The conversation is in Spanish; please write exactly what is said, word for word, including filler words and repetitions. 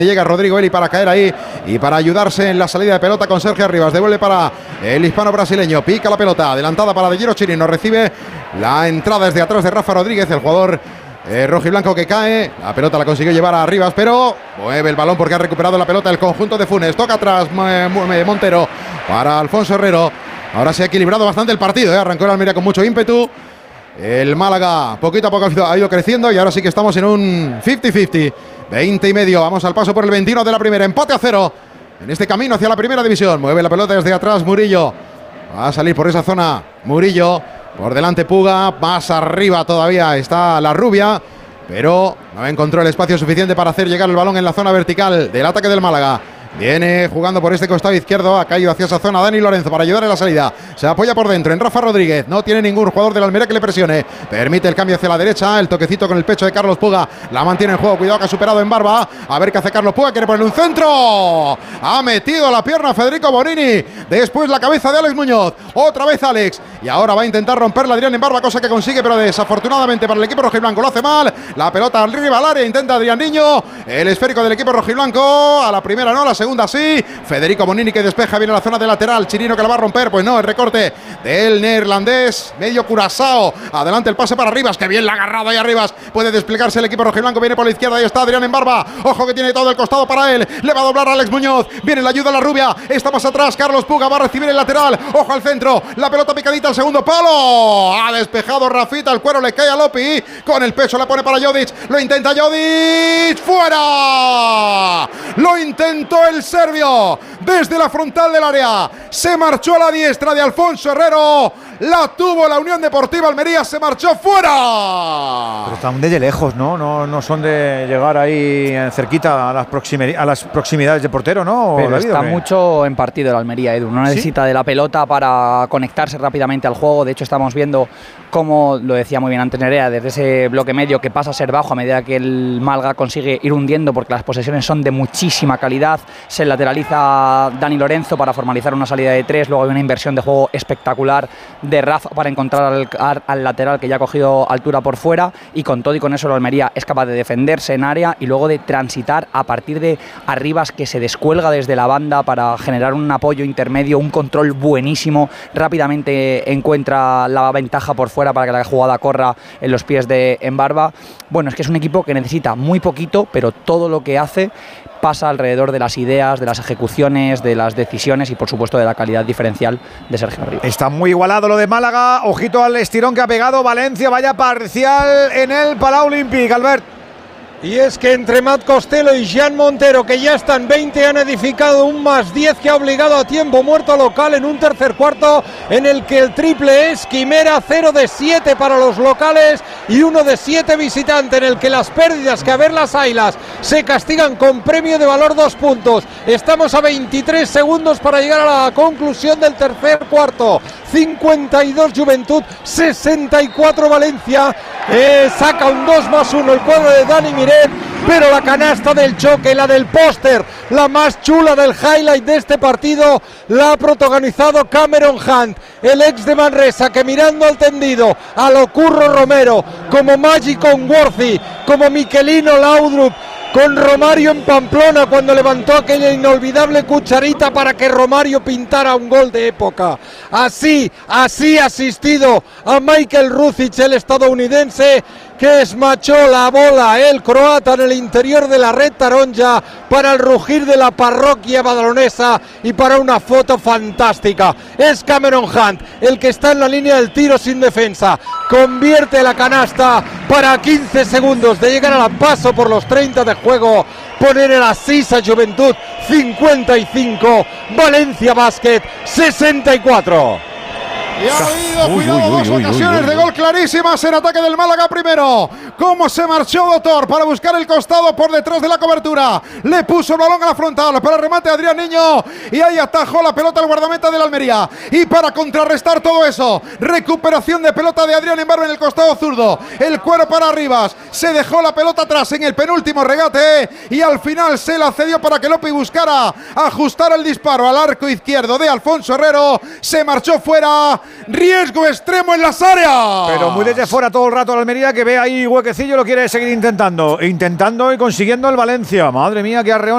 Llega Rodrigo Eli para caer ahí y para ayudarse en la salida de pelota con Sergio Arribas. Devuelve para el hispano brasileño. Pica la pelota, adelantada para De Giro Chirino. Recibe la entrada desde atrás de Rafa Rodríguez, el jugador eh, rojiblanco que cae. La pelota la consiguió llevar a Arribas, pero mueve el balón porque ha recuperado la pelota el conjunto de Funes. Toca atrás Montero para Alfonso Herrero. Ahora se ha equilibrado bastante el partido, ¿eh? Arrancó el Almería con mucho ímpetu. El Málaga poquito a poco ha ido creciendo y ahora sí que estamos en un cincuenta cincuenta. veinte y medio, vamos al paso por el veintiuno de la primera, empate a cero en este camino hacia la primera división. Mueve la pelota desde atrás Murillo, va a salir por esa zona Murillo, por delante Puga, más arriba todavía está la rubia, pero no encontró el espacio suficiente para hacer llegar el balón en la zona vertical del ataque del Málaga. Viene jugando por este costado izquierdo, ha caído hacia esa zona Dani Lorenzo para ayudar en la salida. Se apoya por dentro en Rafa Rodríguez, no tiene ningún jugador del Almería que le presione. Permite el cambio hacia la derecha, el toquecito con el pecho de Carlos Puga, la mantiene en juego, cuidado que ha superado en Barba. A ver qué hace Carlos Puga, quiere poner un centro. Ha metido la pierna Federico Bonini, después la cabeza de Alex Muñoz, otra vez Alex. Y ahora va a intentar romperla Adrián en Barba, cosa que consigue, pero desafortunadamente para el equipo rojiblanco lo hace mal. La pelota arriba al área, intenta Adrián Niño, el esférico del equipo rojiblanco, a la primera no, a la segunda sí. Federico Bonini que despeja, viene a la zona de lateral, Chirino que la va a romper, pues no, el recorte del neerlandés, medio Curazao, adelante el pase para Arribas, que bien la agarrada ahí Arribas, puede desplegarse el equipo rojiblanco, viene por la izquierda, ahí está Adrián en Barba, ojo que tiene todo el costado para él, le va a doblar a Alex Muñoz, viene la ayuda a la rubia, está más atrás, Carlos Puga va a recibir el lateral, ojo al centro, la pelota picadita al segundo palo, ha despejado Rafita, el cuero le cae a Lopi, con el pecho la pone para Jodic, lo intenta Jodic, fuera, lo intentó el serbio, desde la frontal del área, se marchó a la diestra de Alfonso Herrero, la tuvo la Unión Deportiva Almería, se marchó fuera. Pero están de lejos, ¿no? No, no son de llegar ahí cerquita a las, proximi- a las proximidades de portero, ¿no? Pero David, está mucho en partido el Almería, Edu, no necesita ¿Sí? de la pelota para conectarse rápidamente al juego. De hecho estamos viendo cómo, lo decía muy bien antes Nerea, desde ese bloque medio que pasa a ser bajo a medida que el Málaga consigue ir hundiendo, porque las posesiones son de muchísima calidad. Se lateraliza Dani Lorenzo para formalizar una salida de tres, luego hay una inversión de juego espectacular de Rafa para encontrar al, al, al lateral que ya ha cogido altura por fuera, y con todo y con eso el Almería es capaz de defenderse en área y luego de transitar a partir de Arribas, que se descuelga desde la banda para generar un apoyo intermedio, un control buenísimo, rápidamente encuentra la ventaja por fuera para que la jugada corra en los pies de Embarba. Bueno, es que es un equipo que necesita muy poquito, pero todo lo que hace pasa alrededor de las ideas, de las ejecuciones, de las decisiones y por supuesto de la calidad diferencial de Sergio Arribas. Está muy igualado lo de Málaga, ojito al estirón que ha pegado Valencia, vaya parcial en el Palau Olímpic, Albert. Y es que entre Matt Costello y Jean Montero, que ya están veinte, han edificado un más diez que ha obligado a tiempo muerto local en un tercer cuarto en el que el triple es quimera, cero de siete para los locales y uno de siete visitante, en el que las pérdidas que a ver las Águilas se castigan con premio de valor dos puntos. Estamos a veintitrés segundos para llegar a la conclusión del tercer cuarto. cincuenta y dos Juventud, sesenta y cuatro Valencia. Eh, saca un dos más uno el cuadro de Dani Miret, pero la canasta del choque, la del póster, la más chula del highlight de este partido, la ha protagonizado Cameron Hunt, el ex de Manresa, que mirando al tendido a lo Curro Romero, como Magic Onworthy, como Miquelino Laudrup, con Romario en Pamplona cuando levantó aquella inolvidable cucharita para que Romario pintara un gol de época. Así, así ha asistido a Michael Ruzic, el estadounidense, que esmachó la bola, el croata, en el interior de la red taronja para el rugir de la parroquia badalonesa y para una foto fantástica. Es Cameron Hunt el que está en la línea del tiro sin defensa, convierte la canasta para quince segundos de llegar al paso por los treinta de juego, poner el asís a Juventud cincuenta y cinco, Valencia Basket sesenta y cuatro. Y ha habido, cuidado, uy, uy, dos uy, ocasiones uy, uy, uy. de gol clarísimas en ataque del Málaga primero. Cómo se marchó Dotor para buscar el costado por detrás de la cobertura. Le puso el balón a la frontal para el remate Adrián Niño. Y ahí atajó la pelota al guardameta del Almería. Y para contrarrestar todo eso, recuperación de pelota de Adrián Embarba en el costado zurdo. El cuero para Arribas. Se dejó la pelota atrás en el penúltimo regate. Y al final se la cedió para que Lopi buscara ajustar el disparo al arco izquierdo de Alfonso Herrero. Se marchó fuera. Riesgo extremo en las áreas. Pero muy desde fuera todo el rato la Almería, que ve ahí huequecillo, lo quiere seguir intentando. Intentando y consiguiendo el Valencia. Madre mía, qué arreón.